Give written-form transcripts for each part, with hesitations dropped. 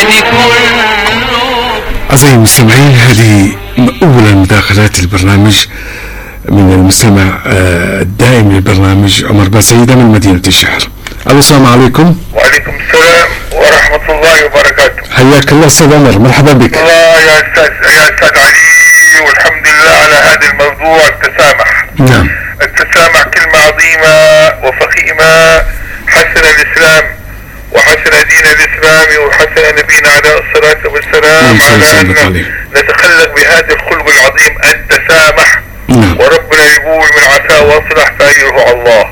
أعزائي المستمعين، هذه أولى مداخلات البرنامج من المستمع الدائم للبرنامج عمر باسيدة من مدينة الشحر. السلام عليكم. وعليكم السلام ورحمة الله وبركاته. حياك الله أستاذ عمر، مرحبا بك. الله يا أستاذ علي، والحمد لله على هذا الموضوع التسامح. نعم. التسامح كلمة عظيمة وفخيمة، حسن الإسلام وحسن دين الإسلام وحسن نبينا عليه الصلاة والسلام على أن نتخلق بهذا الخلق العظيم التسامح. وربنا يقول من عسى واصلح فأجره على الله.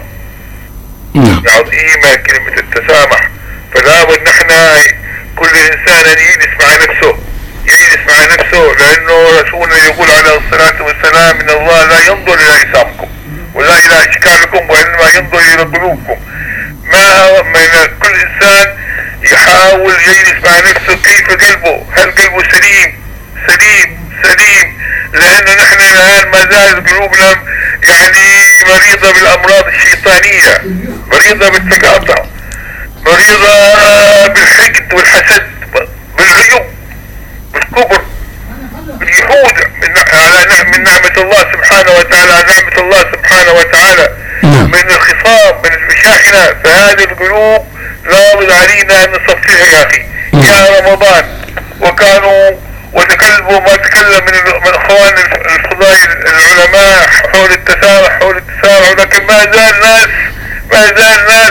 عظيمة كلمة التسامح، فلا بد نحن كل إنسان يجلس مع نفسه، لأنه رسولنا يقول عليه الصلاة والسلام إن الله لا ينظر إلى أجسامكم ولا إلى أشكالكم وإنما ينظر إلى قلوبكم. ما من كل إنسان يحاول يجلس مع نفسه كيف قلبه، هل قلبه سليم، لأنه نحن الآن ما زال قلوبنا يعني مريضة بالأمراض الشيطانية، مريضة بالتقاطع، مريضة بالحقد والحسد، بالعيوب، بالكبر، بالجحود من نعمة الله سبحانه وتعالى، من الخصام، من المشاحنة. فهذه القلوب لابد علينا أن نصفيها يا أخي. يا رمضان وكانوا وتكلموا ما تكلم من اخوان الفضائل العلماء حول التسامح، لكن ما زال ناس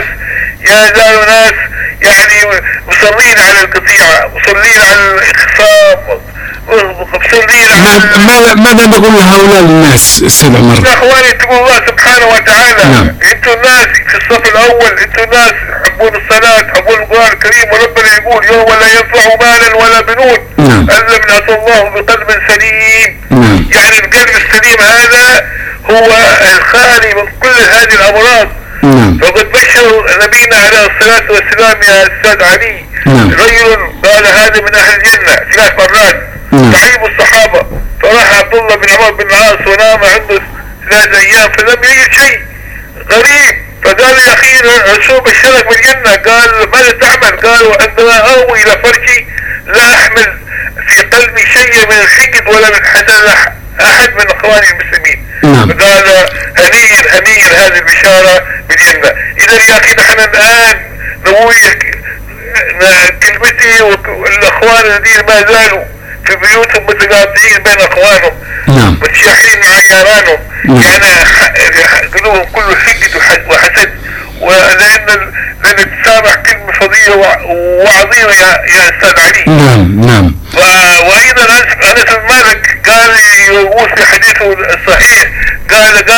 يعني مصرين على القطيعة، مصرين على الاخصام، مصرين على ماذا نقول لهؤلاء الناس استاذ عمر؟ يا اخواني اتقوا الله سبحانه وتعالى. انتوا الناس في الصف الاول، انتوا الناس تحبون الصلاة، تحبون القرآن الكريم، وربنا يقول يوم لا ينفع مالا ولا بنون الا من اتى الله بقلب سليم. يعني القلب السليم هذا هو الخالي من كل هذه الامراض. فقد بشر نبينا عليه الصلاة والسلام يا استاذ علي رجل قال هذا من اهل الجنة 3 مرات، تعيب الصحابة، فراح عبد الله بن عمر بن العاص ونام عنده 3 ايام فلم يجد شيء، غريب. فقال يا اخي الرسول بشرك بالجنة، قال ماذا تعمل؟ قال عندما اوي الى فرشي لا احمل في قلبي شيء من الحقد ولا من حسد احد من اخواني المسلمين. فقال هنيئا هذه البشارة بالجنة. اذا يا اخي نحن الان نقول كلمتي والاخوان الذين ما زالوا في بيوتهم متقاطعين بين اخوانهم، متشاحين مع جيرانهم، يعني قلوبهم كله حقد وحسد. ولان التسامح كلمة فضيلة وعظيمة يا استاذ علي. وايضا انس بن مالك قال يقول في حديثه الصحيح، قال